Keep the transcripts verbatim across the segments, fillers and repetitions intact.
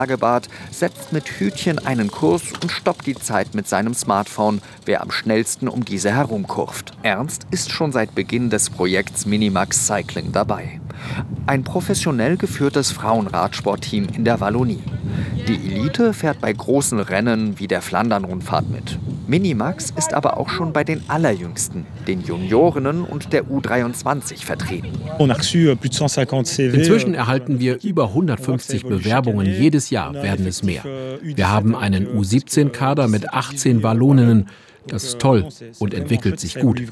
Tagebad, setzt mit Hütchen einen Kurs und stoppt die Zeit mit seinem Smartphone, wer am schnellsten um diese herumkurft. Ernst ist schon seit Beginn des Projekts Minimax Cycling dabei. Ein professionell geführtes Frauenradsportteam in der Wallonie. Die Elite fährt bei großen Rennen wie der Flandern-Rundfahrt mit. Minimax ist aber auch schon bei den Allerjüngsten, den Juniorinnen und der U dreiundzwanzig vertreten. Inzwischen erhalten wir über hundertfünfzig Bewerbungen. Jedes Jahr werden es mehr. Wir haben einen U siebzehn Kader mit achtzehn Walloninnen. Das ist toll und entwickelt sich gut.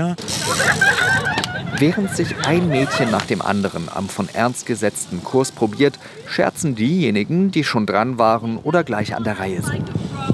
Während sich ein Mädchen nach dem anderen am von Ernst gesetzten Kurs probiert, scherzen diejenigen, die schon dran waren oder gleich an der Reihe sind.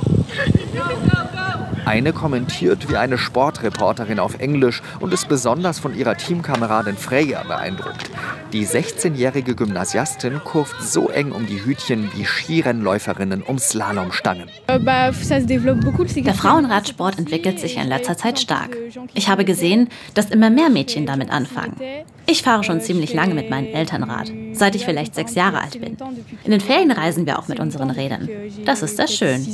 Eine kommentiert wie eine Sportreporterin auf Englisch und ist besonders von ihrer Teamkameradin Freya beeindruckt. Die sechzehnjährige Gymnasiastin kurft so eng um die Hütchen wie Skirennläuferinnen um Slalomstangen. Der Frauenradsport entwickelt sich in letzter Zeit stark. Ich habe gesehen, dass immer mehr Mädchen damit anfangen. Ich fahre schon ziemlich lange mit meinen Eltern Rad, seit ich vielleicht sechs Jahre alt bin. In den Ferien reisen wir auch mit unseren Rädern. Das ist sehr schön.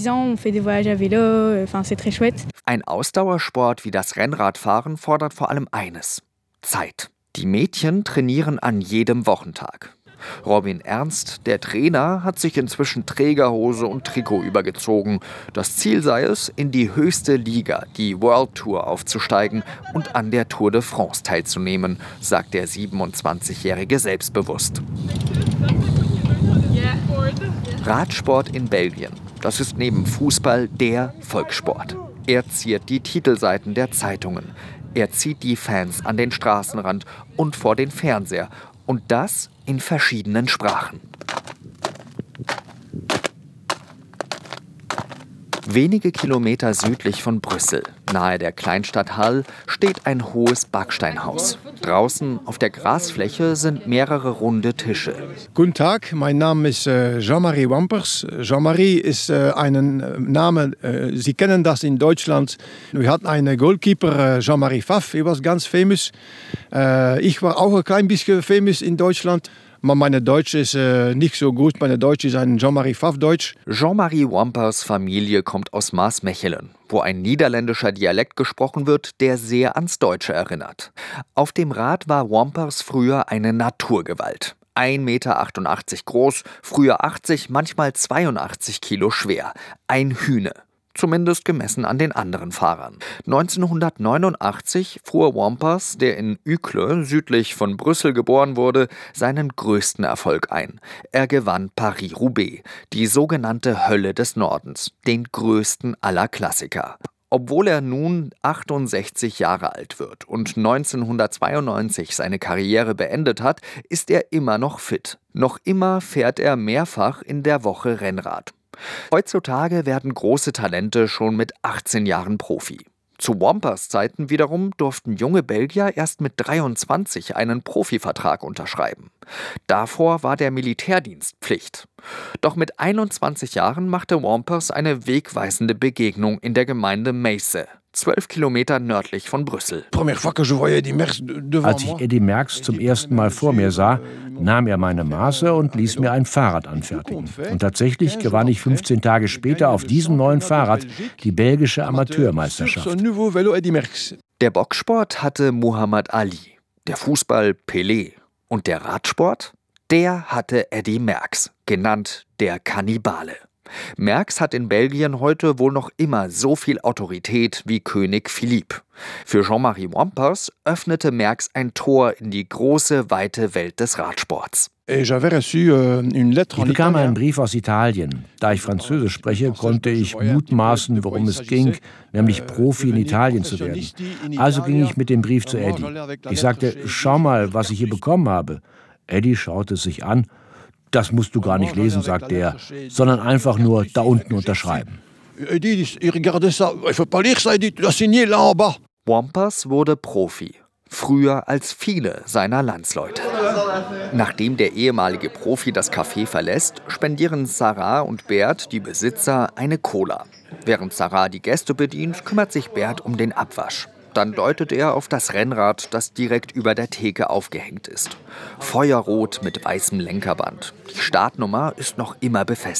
Ein Ausdauersport wie das Rennradfahren fordert vor allem eines: Zeit. Die Mädchen trainieren an jedem Wochentag. Robin Ernst, der Trainer, hat sich inzwischen Trägerhose und Trikot übergezogen. Das Ziel sei es, in die höchste Liga, die World Tour, aufzusteigen und an der Tour de France teilzunehmen, sagt der siebenundzwanzigjährige selbstbewusst. Radsport in Belgien, das ist neben Fußball der Volkssport. Er ziert die Titelseiten der Zeitungen. Er zieht die Fans an den Straßenrand und vor den Fernseher. Und das in verschiedenen Sprachen. Wenige Kilometer südlich von Brüssel, nahe der Kleinstadt Hall, steht ein hohes Backsteinhaus. Draußen auf der Grasfläche sind mehrere runde Tische. Guten Tag, mein Name ist Jean-Marie Wampers. Jean-Marie ist ein Name, Sie kennen das in Deutschland. Wir hatten einen Goalkeeper, Jean-Marie Pfaff, er war ganz famous. Ich war auch ein klein bisschen famous in Deutschland. Meine Deutsch ist äh, nicht so gut. Meine Deutsch ist ein Jean-Marie Pfaff-Deutsch. Jean-Marie Wampers Familie kommt aus Maasmechelen, wo ein niederländischer Dialekt gesprochen wird, der sehr ans Deutsche erinnert. Auf dem Rad war Wampers früher eine Naturgewalt. ein Meter achtundachtzig groß, früher achtzig, manchmal zweiundachtzig Kilo schwer. Ein Hühne. Zumindest gemessen an den anderen Fahrern. neunzehnhundertneunundachtzig fuhr Wampers, der in Uccle, südlich von Brüssel geboren wurde, seinen größten Erfolg ein. Er gewann Paris-Roubaix, die sogenannte Hölle des Nordens, den größten aller Klassiker. Obwohl er nun achtundsechzig Jahre alt wird und neunzehnhundertzweiundneunzig seine Karriere beendet hat, ist er immer noch fit. Noch immer fährt er mehrfach in der Woche Rennrad. Heutzutage werden große Talente schon mit achtzehn Jahren Profi. Zu Wampers Zeiten wiederum durften junge Belgier erst mit dreiundzwanzig einen Profivertrag unterschreiben. Davor war der Militärdienst Pflicht. Doch mit einundzwanzig Jahren machte Wampers eine wegweisende Begegnung in der Gemeinde Meysse, zwölf Kilometer nördlich von Brüssel. Als ich Eddy Merckx zum ersten Mal vor mir sah, nahm er meine Maße und ließ mir ein Fahrrad anfertigen. Und tatsächlich gewann ich fünfzehn Tage später auf diesem neuen Fahrrad die belgische Amateurmeisterschaft. Der Boxsport hatte Muhammad Ali, der Fußball Pelé und der Radsport, der hatte Eddy Merckx, genannt der Kannibale. Merckx hat in Belgien heute wohl noch immer so viel Autorität wie König Philippe. Für Jean-Marie Wampers öffnete Merckx ein Tor in die große, weite Welt des Radsports. Ich bekam einen Brief aus Italien. Da ich Französisch spreche, konnte ich mutmaßen, worum es ging, nämlich Profi in Italien zu werden. Also ging ich mit dem Brief zu Eddy. Ich sagte, schau mal, was ich hier bekommen habe. Eddy schaute es sich an. Das musst du gar nicht lesen, sagte er, sondern einfach nur da unten unterschreiben. Wampers wurde Profi, früher als viele seiner Landsleute. Nachdem der ehemalige Profi das Café verlässt, spendieren Sarah und Bert, die Besitzer, eine Cola. Während Sarah die Gäste bedient, kümmert sich Bert um den Abwasch. Dann deutet er auf das Rennrad, das direkt über der Theke aufgehängt ist. Feuerrot mit weißem Lenkerband. Die Startnummer ist noch immer befestigt.